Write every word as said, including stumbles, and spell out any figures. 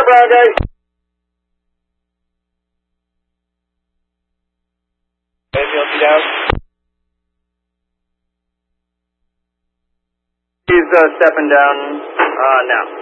Brown, guys. A P L C down. He's uh, stepping down uh, now.